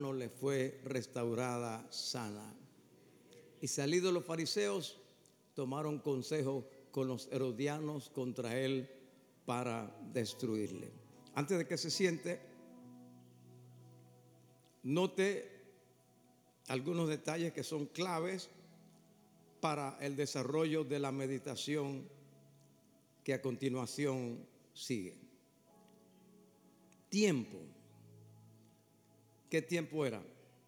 no le fue restaurada sana. Y salidos los fariseos, tomaron consejo con los herodianos contra él para destruirle. Antes de que se siente, note algunos detalles que son claves para el desarrollo de la meditación que a continuación sigue. Tiempo. ¿Qué tiempo era?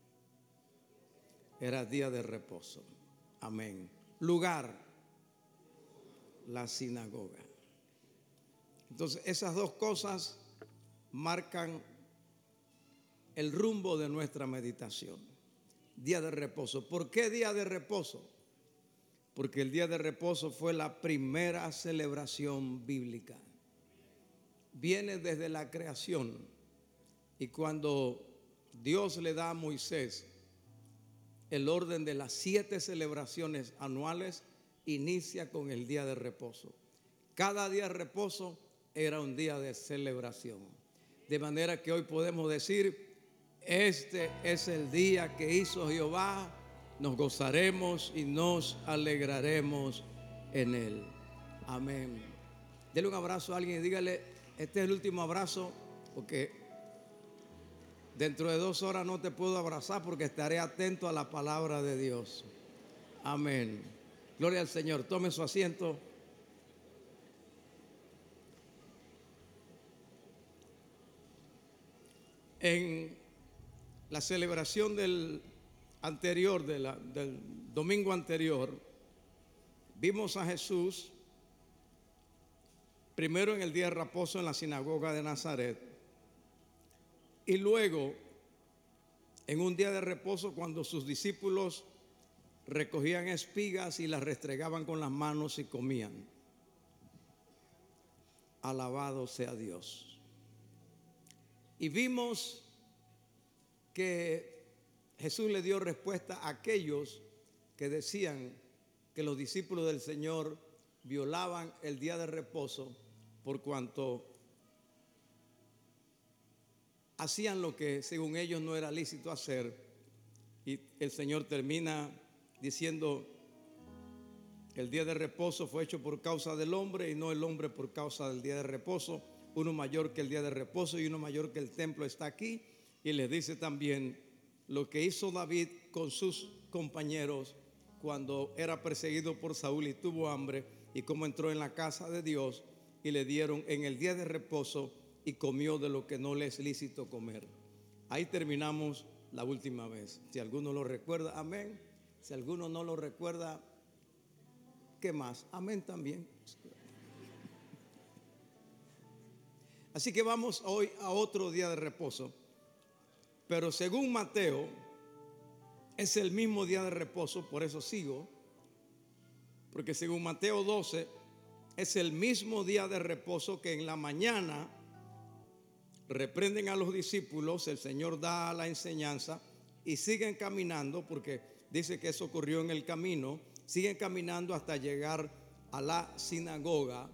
Era día de reposo. Amén. Lugar, la sinagoga. Entonces, esas dos cosas marcan el rumbo de nuestra meditación. Día de reposo. ¿Por qué día de reposo? Porque el día de reposo fue la primera celebración bíblica. Viene desde la creación. Y cuando Dios le da a Moisés el orden de las 7 celebraciones anuales, inicia con el día de reposo. Cada día de reposo era un día de celebración. De manera que hoy podemos decir: este es el día que hizo Jehová, nos gozaremos y nos alegraremos en él. Amén. Dele un abrazo a alguien y dígale: este es el último abrazo, porque dentro de 2 horas no te puedo abrazar porque estaré atento a la palabra de Dios. Amén. Gloria al Señor. Tome su asiento. En la celebración del domingo anterior, vimos a Jesús primero en el día de reposo en la sinagoga de Nazaret, y luego en un día de reposo cuando sus discípulos recogían espigas y las restregaban con las manos y comían. Alabado sea Dios. Y vimos que Jesús le dio respuesta a aquellos que decían que los discípulos del Señor violaban el día de reposo por cuanto hacían lo que según ellos no era lícito hacer. Y el Señor termina diciendo: el día de reposo fue hecho por causa del hombre y no el hombre por causa del día de reposo. Uno mayor que el día de reposo y uno mayor que el templo está aquí. Y les dice también lo que hizo David con sus compañeros cuando era perseguido por Saúl y tuvo hambre, y cómo entró en la casa de Dios y le dieron en el día de reposo y comió de lo que no le es lícito comer. Ahí terminamos la última vez. Si alguno lo recuerda, amén. Si alguno no lo recuerda, ¿qué más? Amén también. Así que vamos hoy a otro día de reposo. Pero según Mateo, es el mismo día de reposo, por eso sigo. Porque según Mateo 12, es el mismo día de reposo que en la mañana reprenden a los discípulos, el Señor da la enseñanza y siguen caminando, porque dice que eso ocurrió en el camino. Siguen caminando hasta llegar a la sinagoga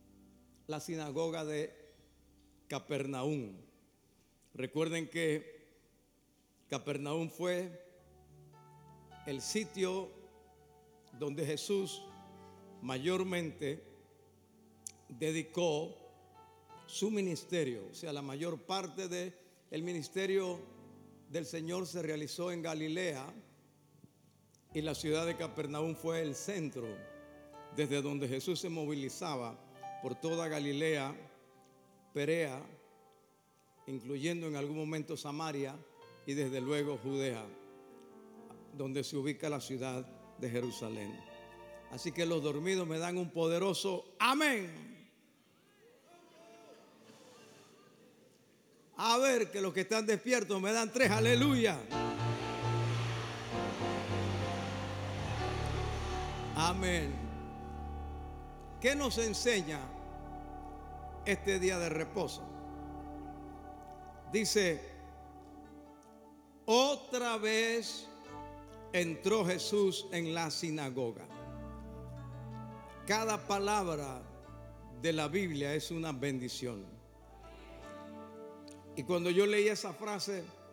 de Capernaum. Recuerden que Capernaum fue el sitio donde Jesús mayormente dedicó su ministerio. O sea, la mayor parte del ministerio del Señor se realizó en Galilea, y la ciudad de Capernaum fue el centro desde donde Jesús se movilizaba por toda Galilea, Perea, incluyendo en algún momento Samaria, y desde luego Judea, donde se ubica la ciudad de Jerusalén. Así que los dormidos me dan un poderoso amén. A ver, que los que están despiertos me dan 3 aleluya. Amén. ¿Qué nos enseña este día de reposo? Dice: otra vez entró Jesús en la sinagoga. Cada palabra de la Biblia es una bendición. Y cuando yo leí esa frase,